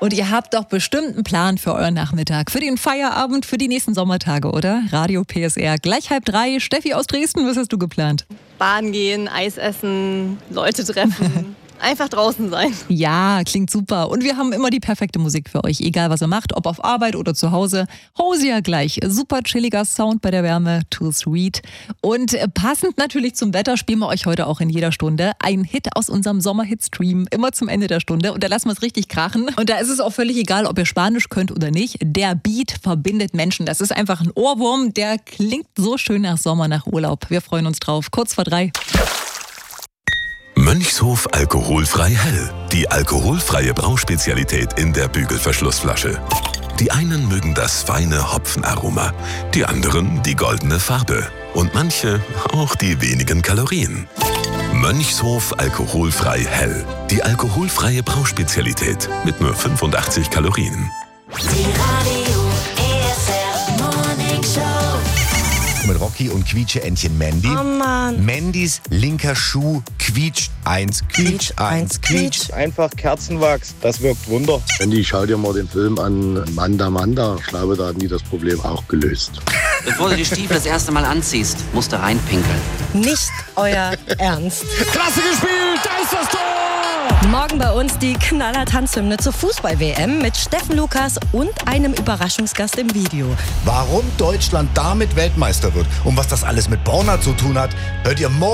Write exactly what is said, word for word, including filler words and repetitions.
Und ihr habt doch bestimmt einen Plan für euren Nachmittag, für den Feierabend, für die nächsten Sommertage, oder? Radio P S R, gleich halb drei. Steffi aus Dresden, was hast du geplant? Baden gehen, Eis essen, Leute treffen. Einfach draußen sein. Ja, klingt super. Und wir haben immer die perfekte Musik für euch, egal was ihr macht, ob auf Arbeit oder zu Hause. Hosier gleich. Super chilliger Sound bei der Wärme, too sweet. Und passend natürlich zum Wetter spielen wir euch heute auch in jeder Stunde ein Hit aus unserem Sommerhit-Stream, immer zum Ende der Stunde. Und da lassen wir es richtig krachen. Und da ist es auch völlig egal, ob ihr Spanisch könnt oder nicht. Der Beat verbindet Menschen. Das ist einfach ein Ohrwurm, der klingt so schön nach Sommer, nach Urlaub. Wir freuen uns drauf. Kurz vor drei. Mönchshof alkoholfrei hell. Die alkoholfreie Brauspezialität in der Bügelverschlussflasche. Die einen mögen das feine Hopfenaroma, die anderen die goldene Farbe und manche auch die wenigen Kalorien. Mönchshof alkoholfrei hell. Die alkoholfreie Brauspezialität mit nur fünfundachtzig Kalorien. Die Radio E S R Morning Show. Mit Rocky und Quietsche-Entchen Mandy. Oh Mann. Mandys linker Schuh quietscht eins, quietscht eins, quietscht. Einfach Kerzenwachs, das wirkt Wunder. Andy, schau dir mal den Film an, Manda Manda. Ich glaube, da hat nie das Problem auch gelöst. Bevor du die Stiefel das erste Mal anziehst, musst du reinpinkeln. Nicht euer Ernst. Klasse gespielt, da ist das Tor! Morgen bei uns die Knaller-Tanzhymne zur Fußball-W M mit Steffen Lukas und einem Überraschungsgast im Video. Warum Deutschland damit Weltmeister wird und was das alles mit Borna zu tun hat, hört ihr morgen.